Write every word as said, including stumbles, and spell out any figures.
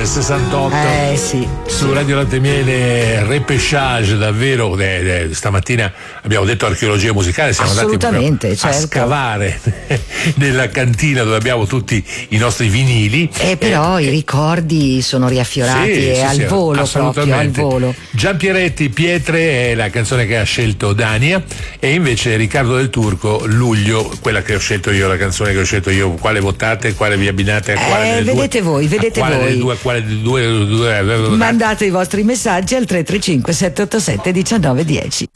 del sessantotto. Eh sì. Su Radio Latte Miele, repêchage davvero. Eh, eh, stamattina abbiamo detto archeologia musicale, siamo andati Assolutamente, certo. a scavare nella cantina dove abbiamo tutti i nostri vinili. E però eh, i ricordi sono riaffiorati sì, e sì, al sì, volo proprio, al volo. Gian Pieretti, Pietre è la canzone che ha scelto Dania, e invece Riccardo del Turco, Luglio, quella che ho scelto io, la canzone che ho scelto io. Quale votate, quale vi abbinate, a quale eh, delle vedete due? voi, vedete a quale voi. Delle due, quale delle due, due, due, mandate i vostri messaggi al tre tre cinque sette otto sette uno nove uno zero.